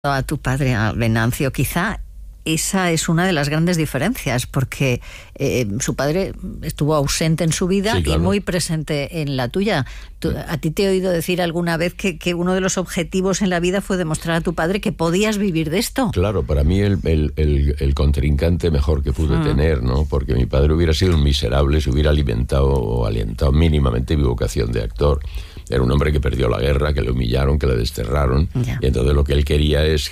A tu padre, a Venancio, quizá esa es una de las grandes diferencias, porque su padre estuvo ausente en su vida, sí, claro, y muy presente en la tuya. A ti te he oído decir alguna vez que uno de los objetivos en la vida fue demostrar a tu padre que podías vivir de esto. Claro, para mí el contrincante mejor que pude tener, ¿no? Porque mi padre hubiera sido un miserable si hubiera alimentado o alentado mínimamente mi vocación de actor. Era un hombre que perdió la guerra, que le humillaron, que le desterraron. Ya. Y entonces lo que él quería es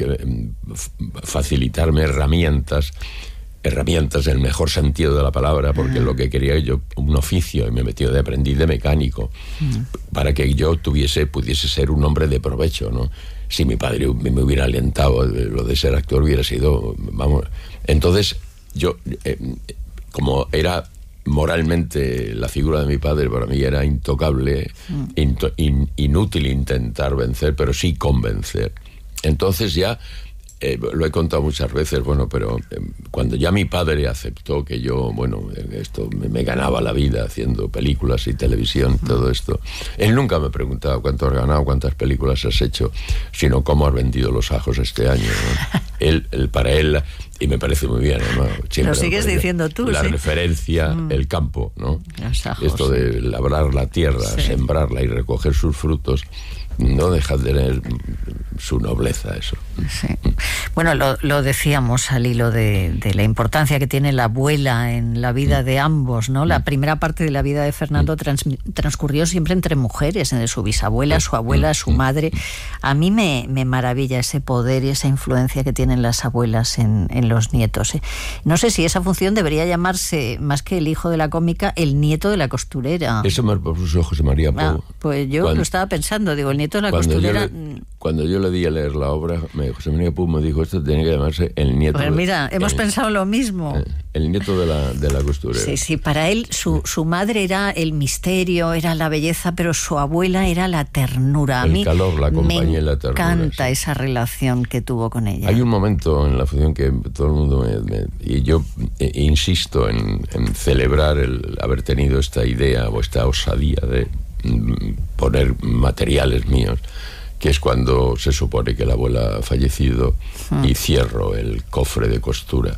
facilitarme herramientas en el mejor sentido de la palabra, porque lo que quería yo, un oficio, y me metió de aprendiz de mecánico, para que yo pudiese ser un hombre de provecho, ¿no? Si mi padre me hubiera alentado, lo de ser actor hubiera sido, vamos. Entonces yo, como era moralmente la figura de mi padre, para mí era intocable, inútil intentar vencer, pero sí convencer. Entonces ya, lo he contado muchas veces, pero cuando ya mi padre aceptó que yo, esto me ganaba la vida haciendo películas y televisión, todo esto, él nunca me preguntaba cuánto has ganado, cuántas películas has hecho, sino cómo has vendido los ajos este año, ¿no? Para él, y me parece muy bien, ¿no? Lo sigues diciendo tú, la ¿sí? referencia, el campo, ¿no? Los ajos, esto de labrar la tierra, sí, sembrarla y recoger sus frutos, no deja de tener su nobleza, eso. Sí. Bueno, lo decíamos al hilo de la importancia que tiene la abuela en la vida de ambos, ¿no? La primera parte de la vida de Fernando transcurrió siempre entre mujeres, de su bisabuela, su abuela, su madre. A mí me maravilla ese poder y esa influencia que tienen las abuelas en los nietos, ¿eh? No sé si esa función debería llamarse, más que el hijo de la cómica, el nieto de la costurera. Eso me propuso José María Pou. Pues yo lo estaba pensando, digo, el nieto de la costurera. Cuando yo le di a leer la obra, José María Pou me dijo, esto tenía que llamarse el nieto. Pues mira, hemos pensado lo mismo. El nieto de la costurera. Sí, sí, para él su madre era el misterio, era la belleza, pero su abuela era la ternura. El calor, la compañía y la ternura. Me encanta esa relación que tuvo con ella. Hay un momento en la función que todo el mundo y yo insisto en celebrar el haber tenido esta idea o esta osadía de poner materiales míos, que es cuando se supone que la abuela ha fallecido, y cierro el cofre de costura.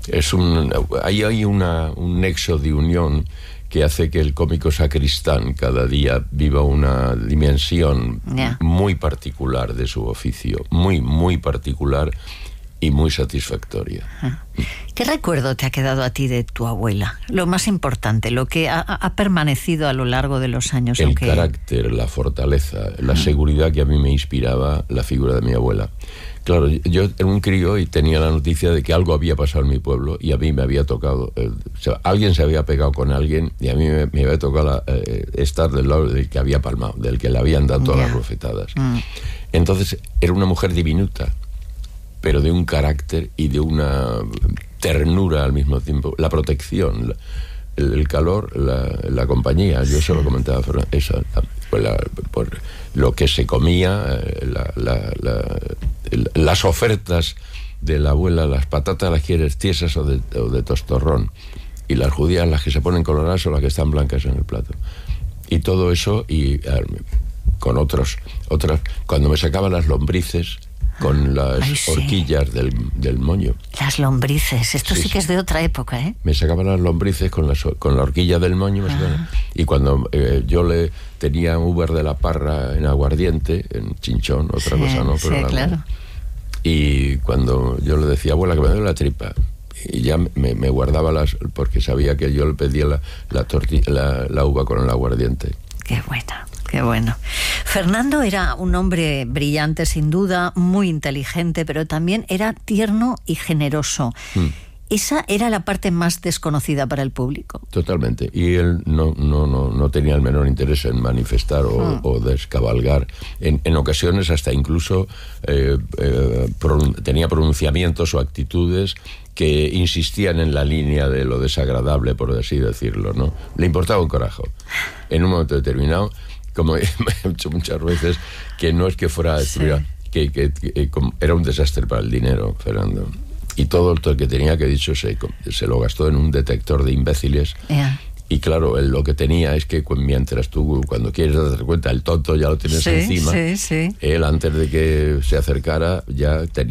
Hay un nexo de unión que hace que el cómico sacristán cada día viva una dimensión muy particular de su oficio, muy, muy particular y muy satisfactoria. ¿Qué recuerdo te ha quedado a ti de tu abuela? Lo más importante, lo que ha permanecido a lo largo de los años. El carácter, la fortaleza, la seguridad que a mí me inspiraba la figura de mi abuela. Claro, yo era un crío y tenía la noticia de que algo había pasado en mi pueblo y a mí me había tocado, alguien se había pegado con alguien y a mí me había tocado estar del lado del que había palmado, del que le habían dado todas las bofetadas. Entonces era una mujer diminuta, pero de un carácter y de una ternura al mismo tiempo, la protección, el calor, la compañía. Yo se lo comentaba a Fernando, por lo que se comía, las ofertas de la abuela, las patatas las quieres tiesas o de tostorrón, y las judías, las que se ponen coloradas, o las que están blancas en el plato. Y todo eso, y con otras, cuando me sacaban las lombrices, con las horquillas del moño. Las lombrices, esto sí que es de otra época, ¿eh? Me sacaban las lombrices con la horquilla del moño, y cuando yo le tenía Uber de la Parra en aguardiente, en chinchón, otra cosa no, pero claro. Y cuando yo le decía, abuela, que me duele la tripa, y ya me guardaba porque sabía que yo le pedía la uva con el aguardiente. Qué buena. Qué bueno. Fernando era un hombre brillante, sin duda, muy inteligente, pero también era tierno y generoso. Esa era la parte más desconocida para el público. Totalmente. Y él no tenía el menor interés en manifestar o descabalgar. En ocasiones hasta incluso tenía pronunciamientos o actitudes que insistían en la línea de lo desagradable, por así decirlo, ¿no? Le importaba un carajo. En un momento determinado, como he hecho muchas veces, que no es que fuera a destruir, que era un desastre para el dinero, Fernando. Y todo el que tenía, que dicho, se lo gastó en un detector de imbéciles Y claro, él lo que tenía es que mientras tú, cuando quieres darte cuenta, el tonto ya lo tienes encima, sí. él antes de que se acercara ya tenía